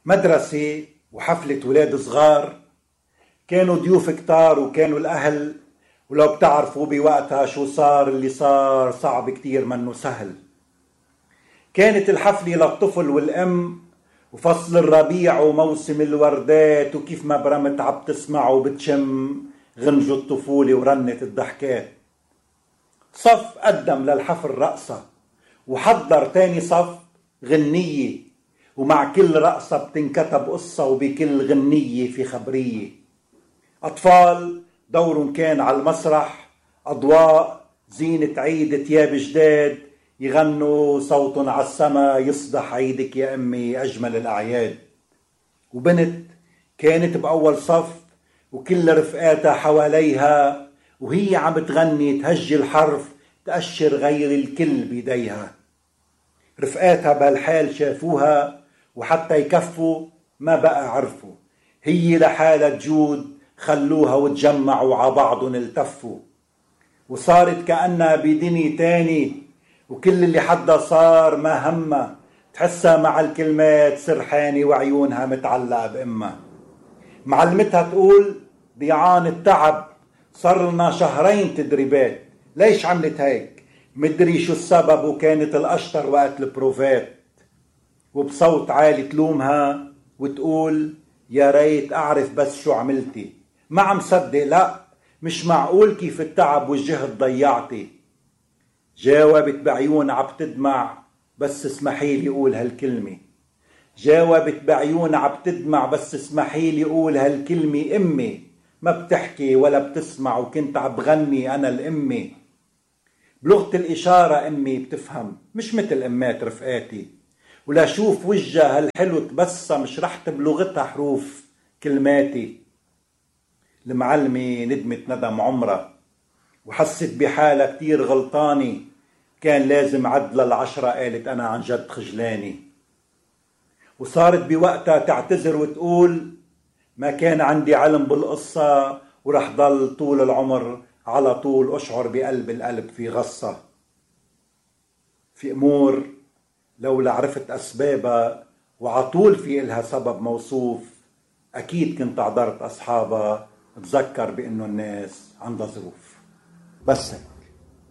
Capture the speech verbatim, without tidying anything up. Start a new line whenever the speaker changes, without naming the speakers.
مدرسة وحفلة ولاد صغار، كانوا ضيوف كتار وكانوا الأهل، ولو بتعرفوا بوقتها شو صار اللي صار صعب كتير منه سهل. كانت الحفلة للطفل والأم وفصل الربيع وموسم الوردات، وكيف ما برمت عم تسمع وبتشم غنج الطفولة ورنة الضحكات. صف قدم للحفل رقصة وحضر تاني صف غنية، ومع كل رقصة بتنكتب قصة وبكل غنية في خبرية. أطفال دورهم كان على المسرح، أضواء زينة عيد تياب جداد، يغنوا صوتهم على السما يصدح عيدك يا أمي أجمل الأعياد. وبنت كانت بأول صف وكل رفقاتها حواليها، وهي عم تغني تهجي الحرف تأشر غير الكل بيديها. رفقاتها بهالحال شافوها وحتى يكفوا ما بقى عرفوا، هي لحالها تجود خلوها وتجمعوا ع بعضهم التفوا. وصارت كأنها بدني تاني، وكل اللي حدا صار ما همها، تحسها مع الكلمات سرحانة وعيونها متعلقة بأمها. معلمتها تقول ضيعان التعب، صار لنا شهرين تدريبات، ليش عملت هيك؟ مدري شو السبب، وكانت الأشطر وقت البروفات. وبصوت عالي تلومها وتقول يا ريت أعرف بس شو عملتي، ما عم صدق، لا مش معقول كيف التعب والجهد ضيعتي. جاوبت بعيون عم تدمع بس اسمحيلي قول هالكلمة، جاوبت بعيون عم تدمع بس اسمحيلي قول هالكلمة. أمي ما بتحكي ولا بتسمع وكنت عم بغني أنا الأمي. بلغة الإشارة أمي بتفهم مش مثل أمات رفقاتي، ولا شوف وجهها هالحلو تبسم شرحت بلغتها حروف كلماتي. المعلمة ندمت ندم عمرها وحست بحالها كتير غلطاني، كان لازم عدل العشرة، قالت أنا عن جد خجلاني. وصارت بوقتها تعتذر وتقول ما كان عندي علم بالقصة، ورح ضل طول العمر على طول أشعر بقلب القلب في غصة. في أمور لولا عرفت أسبابها وعطول في إلها سبب موصوف، أكيد كنت عذرت أصحابها، تذكر بأنه الناس عندها ظروف. بس